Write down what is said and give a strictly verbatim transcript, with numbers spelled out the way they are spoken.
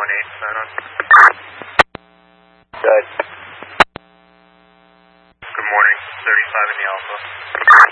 one eight, sign on. Good. Good morning, thirty-five in the Alpha.